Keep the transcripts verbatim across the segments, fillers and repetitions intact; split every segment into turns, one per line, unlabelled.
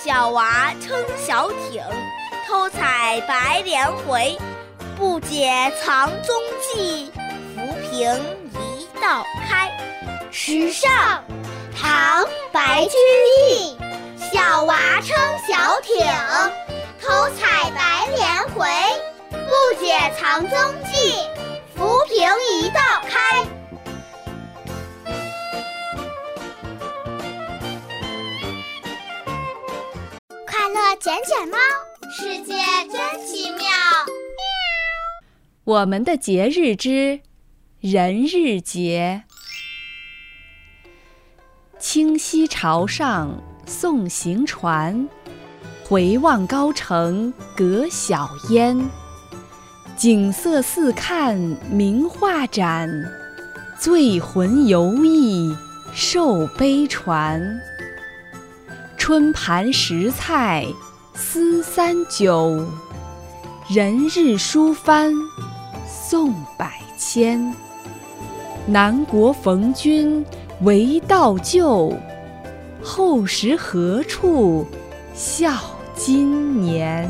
小娃撑小艇，偷采白莲回。不解藏踪迹，浮萍一道开。
时尚，唐·白居易。小娃撑小艇，偷采白莲回。不解藏踪迹，浮萍一道开。快乐捡捡猫，世界真奇妙。
我们的节日之人日节。清溪潮上送行船，回望高城隔晓烟。景色似看名画展，醉魂游弋受悲传。春盘食菜思三九，人日书幡宋百千。南国逢君为道旧，后时何处笑今年。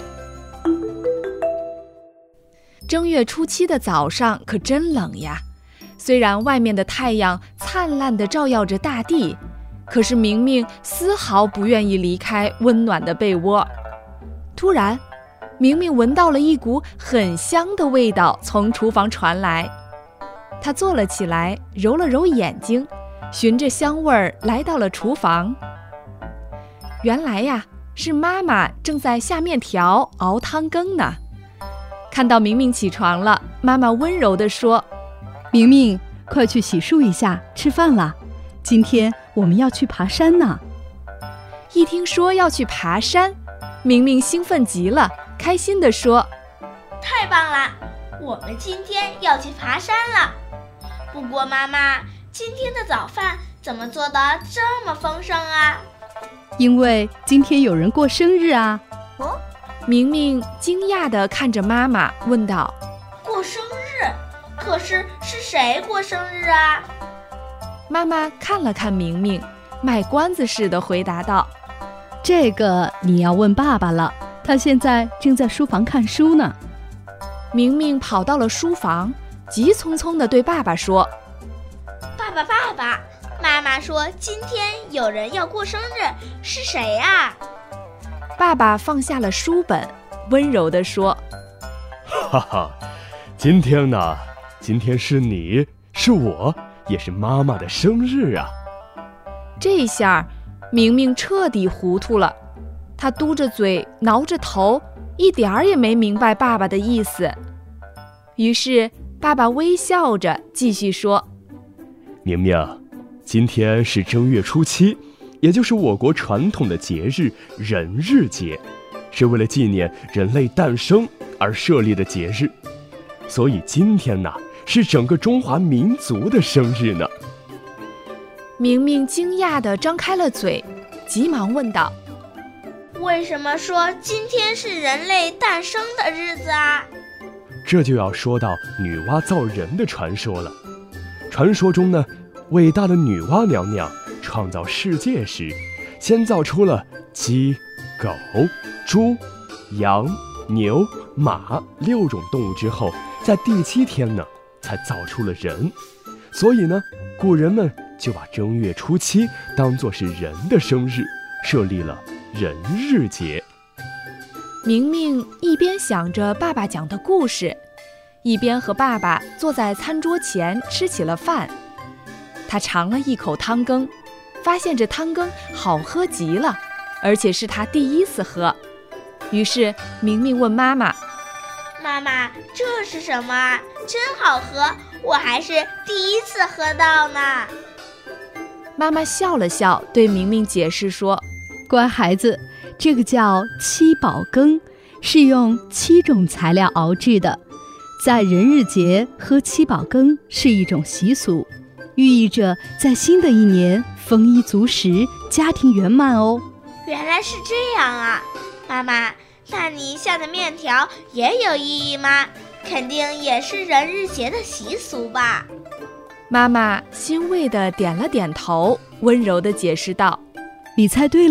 正月初七的早上可真冷呀，虽然外面的太阳灿烂地照耀着大地，可是明明丝毫不愿意离开温暖的被窝。突然，明明闻到了一股很香的味道从厨房传来，她坐了起来，揉了揉眼睛，循着香味儿来到了厨房。原来呀，是妈妈正在下面条熬汤羹呢。看到明明起床了，妈妈温柔地说：
明明，快去洗漱一下，吃饭了。今天我们要去爬山呢。
一听说要去爬山，明明兴奋极了，开心地说：
太棒了，我们今天要去爬山了。不过妈妈，今天的早饭怎么做得这么丰盛啊？
因为今天有人过生日啊。
哦，
明明惊讶地看着妈妈，问道：
过生日？可是是谁过生日啊？
妈妈看了看明明，卖关子似的回答道：
这个你要问爸爸了，他现在正在书房看书呢。
明明跑到了书房，急匆匆地对爸爸说：
爸爸爸爸，妈妈说今天有人要过生日，是谁啊？
爸爸放下了书本，温柔地说：
哈哈，今天呢，今天是你，是我，也是妈妈的生日啊。
这下明明彻底糊涂了，他嘟着嘴，挠着头，一点儿也没明白爸爸的意思。于是爸爸微笑着继续说：
明明，今天是正月初七，也就是我国传统的节日人日节，是为了纪念人类诞生而设立的节日。所以今天呢，是整个中华民族的生日呢。
明明惊讶地张开了嘴，急忙问道：
为什么说今天是人类诞生的日子啊？
这就要说到女娲造人的传说了。传说中呢，伟大的女娲娘娘创造世界时，先造出了鸡、狗、猪、羊、牛、马六种动物之后，在第七天呢，才造出了人。所以呢，古人们就把正月初七当作是人的生日，设立了人日节。
明明一边想着爸爸讲的故事，一边和爸爸坐在餐桌前吃起了饭。他尝了一口汤羹，发现这汤羹好喝极了，而且是他第一次喝。于是明明问妈妈：
妈妈，这是什么啊？真好喝，我还是第一次喝到呢。
妈妈笑了笑，对明明解释说：
乖孩子，这个叫七宝羹，是用七种材料熬制的。在人日节喝七宝羹是一种习俗，寓意着在新的一年丰衣足食，家庭圆满哦。
原来是这样啊，妈妈，那你下的面条也有意义吗？肯定也是人日节的习俗吧？
妈妈欣慰地点了点头，温柔地解释道：
你猜对了。